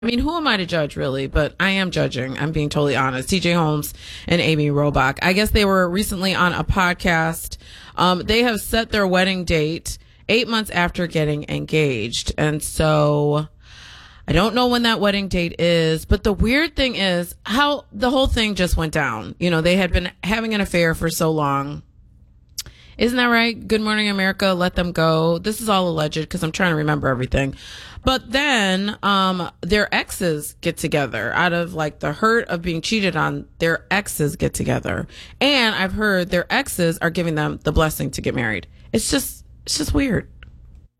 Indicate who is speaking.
Speaker 1: I mean, who am I to judge, really? But I am judging. I'm being totally honest. TJ Holmes and Amy Robach. I guess they were recently on a podcast. They have set their wedding date 8 months after getting engaged. And so I don't know when that wedding date is. But the weird thing is how the whole thing just went down. You know, they had been having an affair for so long. Isn't that right? Good Morning America, let them go. This is all alleged because I'm trying to remember everything. But then their exes get together out of like the hurt of being cheated on. Their exes get together. And I've heard their exes are giving them the blessing to get married. It's just weird.